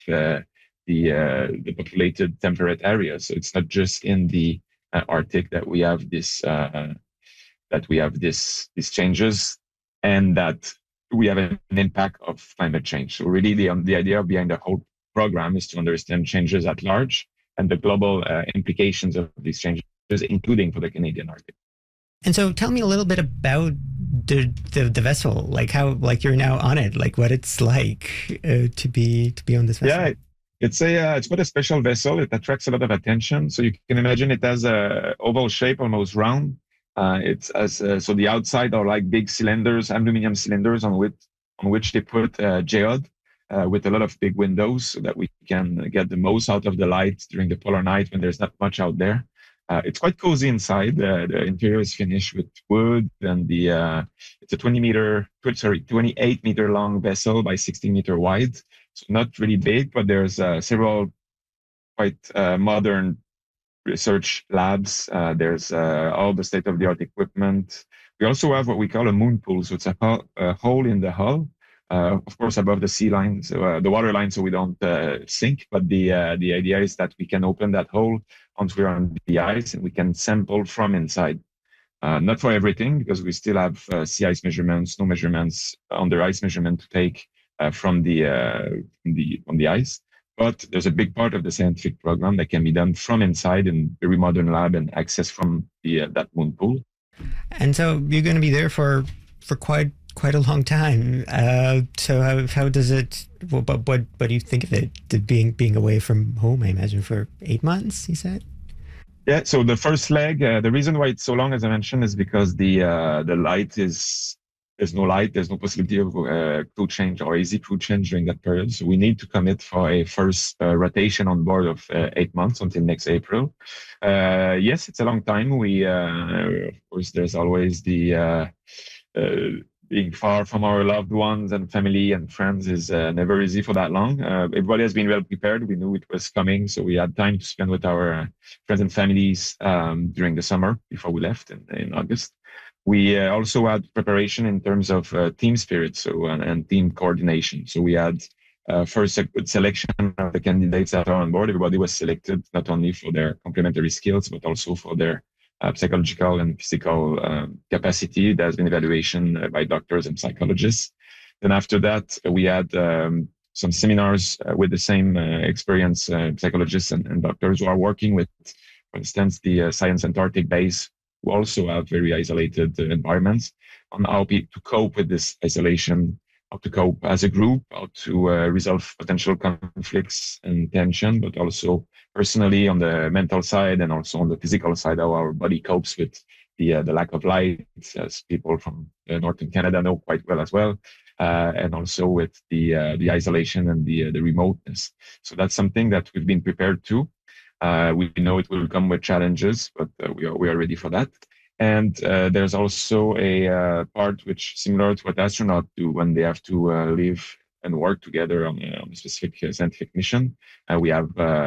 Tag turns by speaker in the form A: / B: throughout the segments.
A: the populated temperate areas. So it's not just in the Arctic that we have these changes, and that we have an impact of climate change. So really, the idea behind the whole program is to understand changes at large and the global implications of these changes, including for the Canadian Arctic.
B: And so tell me a little bit about the vessel, like how, like you're now on it, like what it's like to be on this vessel.
A: Yeah, it's quite a special vessel. It attracts a lot of attention. So you can imagine it has a oval shape, almost round. So the outside are like big cylinders, aluminum cylinders on which they put geode with a lot of big windows so that we can get the most out of the light during the polar night when there's not much out there. It's quite cozy inside. The interior is finished with wood, and it's a 28 meter long vessel by 16 meter wide. So not really big, but there's several quite modern research labs. There's all the state-of-the-art equipment. We also have what we call a moon pool. So it's a hole in the hull, of course, above the sea line, so the water line, so we don't sink. But the idea is that we can open that hole once we're on the ice, and we can sample from inside. Not for everything, because we still have sea ice measurements, snow measurements, under ice measurement to take from the ice. But there's a big part of the scientific program that can be done from inside in very modern lab and access from that moon pool.
B: And so you're going to be there for quite a long time. So how does it? What do you think of it? Being away from home, I imagine, for 8 months. You said.
A: Yeah. So the first leg, the reason why it's so long, as I mentioned, is because the light is. There's no light. There's no possibility of crew change or easy crew change during that period. So we need to commit for a first rotation on board of 8 months until next April. Yes, it's a long time. Of course, there's always the being far from our loved ones and family and friends is never easy for that long. Everybody has been well prepared. We knew it was coming, so we had time to spend with our friends and families during the summer before we left in August. We also had preparation in terms of team spirit, and team coordination. So we had first a good selection of the candidates that are on board. Everybody was selected not only for their complementary skills, but also for their psychological and physical capacity. There's been evaluation by doctors and psychologists. Then after that, we had some seminars with the same experienced psychologists and doctors who are working with, for instance, the Science Antarctic base, who also have very isolated environments, on how to cope with this isolation, how to cope as a group, how to resolve potential conflicts and tension, but also personally on the mental side and also on the physical side, how our body copes with the lack of light, as people from northern Canada know quite well as well, and also with the isolation and the remoteness. So that's something that we've been prepared to. We know it will come with challenges, but we are ready for that. And there's also a part which similar to what astronauts do when they have to live and work together on a specific scientific mission. We had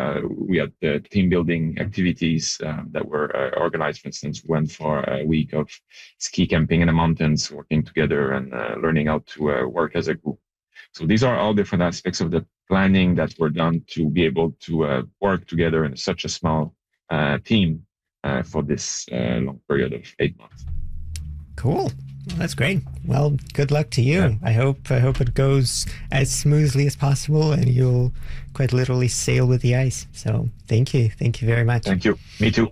A: the team building activities that were organized. For instance, we went for a week of ski camping in the mountains, working together and learning how to work as a group. So these are all different aspects of the planning that were done to be able to work together in such a small team for this long period of 8 months.
B: Cool. Well, that's great. Well, good luck to you. Yeah. I hope it goes as smoothly as possible and you'll quite literally sail with the ice. So thank you. Thank you very much.
A: Thank you. Me too.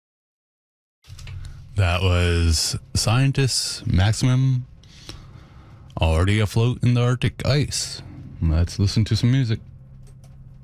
C: That was scientist Maximum, already afloat in the Arctic ice. Let's listen to some music.